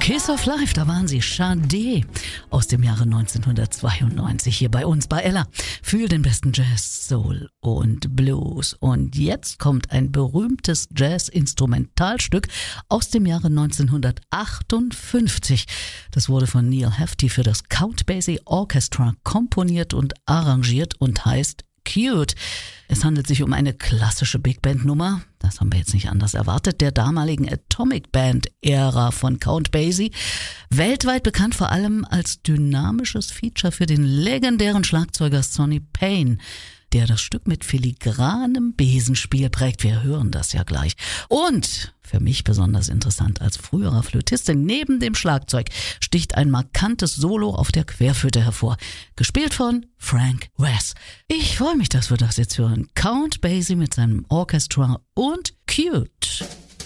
Kiss of Life, da waren sie, Sade aus dem Jahre 1992 hier bei uns bei Ella für den besten Jazz, Soul und Blues. Und jetzt kommt ein berühmtes Jazz-Instrumentalstück aus dem Jahre 1958. Das wurde von Neil Hefti für das Count Basie Orchestra komponiert und arrangiert und heißt Cute. Es handelt sich um eine klassische Big Band Nummer, das haben wir jetzt nicht anders erwartet, der damaligen Atomic Band Ära von Count Basie. Weltweit bekannt vor allem als dynamisches Feature für den legendären Schlagzeuger Sonny Payne, der das Stück mit filigranem Besenspiel prägt. Wir hören das ja gleich. Und für mich besonders interessant als früherer Flötistin, neben dem Schlagzeug sticht ein markantes Solo auf der Querflöte hervor, gespielt von Frank Wess. Ich freue mich, dass wir das jetzt hören. Count Basie mit seinem Orchestra und Cute.